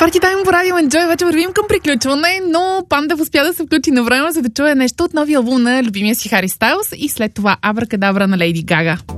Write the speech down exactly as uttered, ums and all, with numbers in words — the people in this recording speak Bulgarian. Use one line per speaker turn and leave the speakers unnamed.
Парти Тайм по радио Enjoy. Вече вървим към приключване, но Пандев успя да се включи на време, за да чуе нещо от новия албум на любимия си Хари Стайлс и след това Абракадабра на Лейди Гага.